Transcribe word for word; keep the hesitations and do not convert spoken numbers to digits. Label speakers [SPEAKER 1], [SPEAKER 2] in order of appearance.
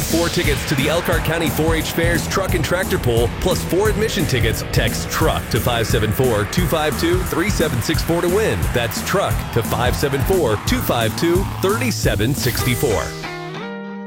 [SPEAKER 1] four tickets to the Elkhart County four H Fairs Truck and Tractor Pull, plus four admission tickets. Text TRUCK to five seven four, two five two, three seven six four to win. That's TRUCK to five seven four, two five two, three seven six four.